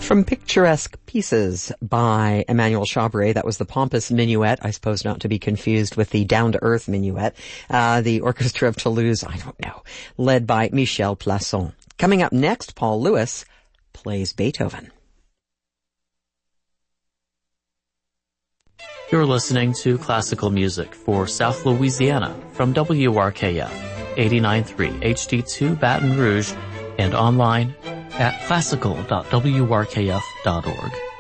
From Picturesque Pieces by Emmanuel Chabrier, that was the pompous minuet, I suppose not to be confused with the down-to-earth minuet. The Orchestra of Toulouse, I don't know, led by Michel Plasson. Coming up next, Paul Lewis plays Beethoven. You're listening to classical music for South Louisiana from WRKF 89.3 HD2 Baton Rouge and online at classical.wrkf.org.